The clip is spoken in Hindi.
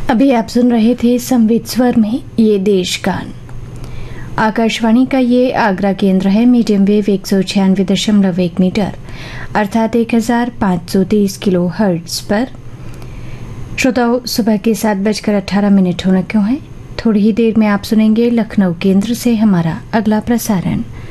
अभी आप सुन रहे थे संवित स्वर में ये देश गान। आकाशवाणी का ये आगरा केंद्र है। मीडियम वेव 196.1 मीटर अर्थात 1530 किलो हर्ट्ज पर। श्रोताओं, सुबह के 7:18 होने क्यों है। थोड़ी ही देर में आप सुनेंगे लखनऊ केंद्र से हमारा अगला प्रसारण।